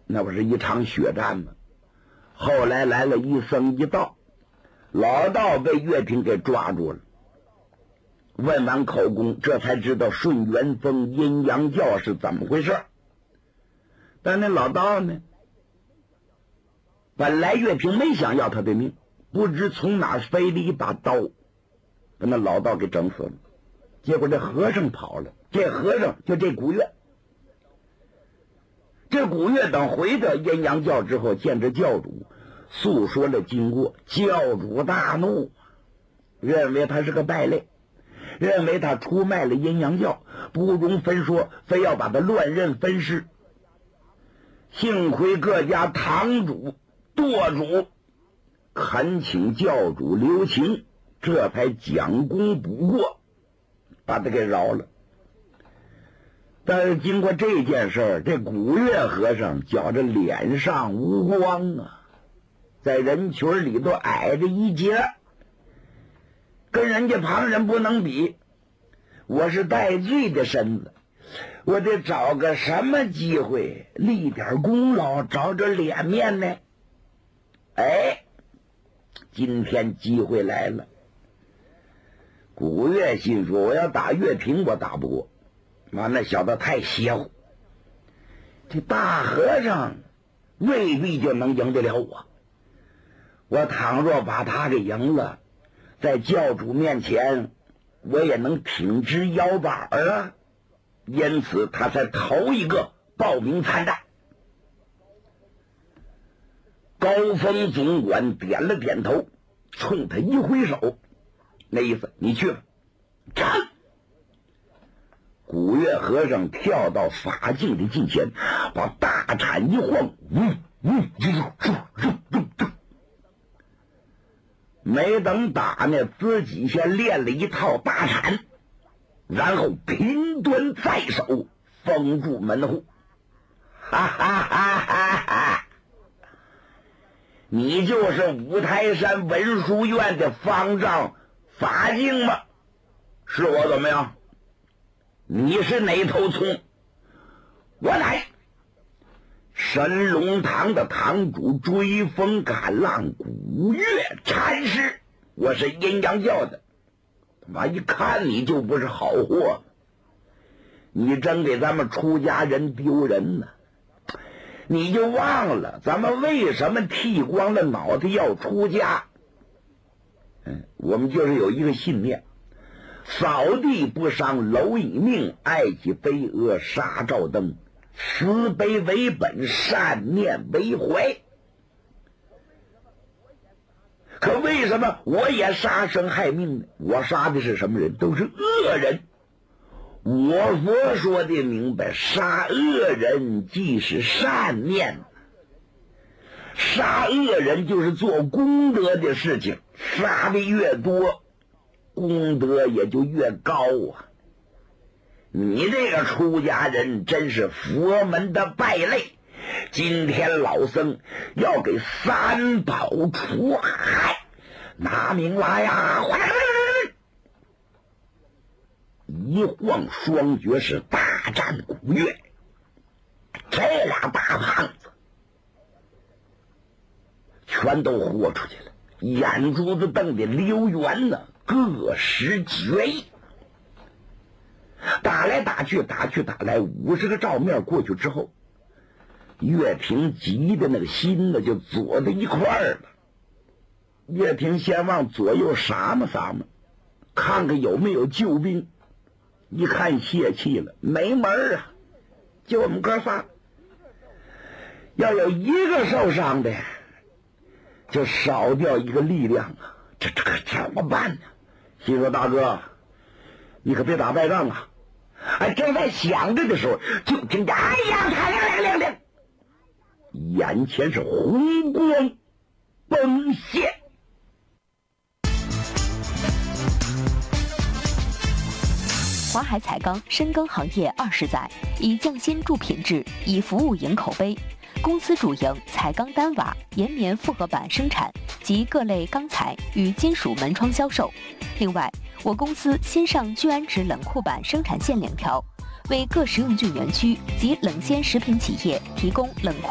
那不是一场血战吗？后来来了一僧一道，老道被岳平给抓住了，问完口供，这才知道顺元峰阴阳教是怎么回事。但那老道呢，本来岳平没想要他的命，不知从哪飞了一把刀，把那老道给整死了。结果这和尚跑了，这和尚就这古月。这古月等回到阴阳教之后，见着教主，诉说了经过。教主大怒，认为他是个败类，认为他出卖了阴阳教，不容分说，非要把他乱任分尸。幸亏各家堂主舵主恳请教主留情，这才将功补过，把他给饶了。但是经过这件事儿，这古月和尚觉着脸上无光啊，在人群里头矮着一截，跟人家旁人不能比。我是戴罪的身子，我得找个什么机会立点功劳，找着脸面呢？哎，今天机会来了。古月心说，我要打岳平我打不过，那小子太邪乎，这大和尚未必就能赢得了我。我倘若把他给赢了，在教主面前我也能挺直腰板啊。因此他才头一个报名参战。高峰总管点了点头，冲他一挥手，那意思你去吧。战！古月和尚跳到法镜的近前，把大铲一晃，没等打呢，自己先练了一套大铲，然后频端在手，封住门户。哈哈哈哈哈！你就是五台山文殊院的方丈法镜吗？是我怎么样？你是哪头葱？我乃神龙堂的堂主追风赶浪古月禅师，我是阴阳教的。他妈一看你就不是好货，你真给咱们出家人丢人呢。你就忘了咱们为什么剃光了脑袋要出家？我们就是有一个信念，扫地不伤蝼蚁命，爱惜飞蛾杀照灯，慈悲为本，善念为怀。可为什么我也杀生害命呢？我杀的是什么人？都是恶人。我佛说的明白，杀恶人即是善念，杀恶人就是做功德的事情，杀的越多，功德也就越高啊！你这个出家人真是佛门的败类，今天老僧要给三宝除害，拿命来呀！一晃双绝是大战古月，这俩大胖子全都豁出去了，眼珠子瞪得溜圆呢，各施绝艺。打来打去，打去打来，50个照面过去之后，岳平急的那个心呢就左在一块儿了。岳平先往左右撒嘛撒嘛，看看有没有救兵。一看泄气了，没门啊！就我们哥仨，要有一个受伤的，就少掉一个力量啊！这可怎么办呢？心说大哥，你可别打败仗啊！哎，正在想着的时候，就听见哎呀，他亮，眼前是红光崩现。 华海彩钢深耕行业20载，以匠心铸品质，以服务赢口碑。公司主营彩钢单瓦、岩棉复合板生产及各类钢材与金属门窗销售。另外，我公司新上聚氨酯冷库板生产线2条，为各食用菌园区及冷鲜食品企业提供冷库